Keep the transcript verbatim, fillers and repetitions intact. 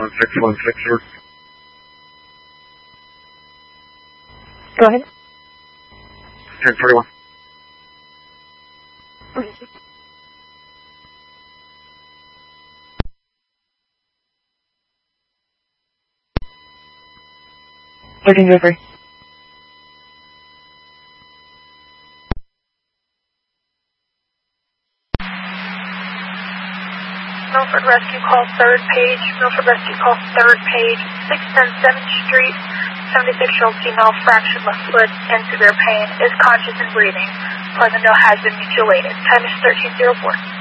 one six one six, sir. Go ahead. ten forty-one. thirteen zero three. Milford Rescue call third page. Milford Rescue call third page. six ten seventh Street. seventy-six-year-old female, fractured left foot and severe pain, is conscious and breathing. Pleasantville has been mutilated. Time is thirteen oh four.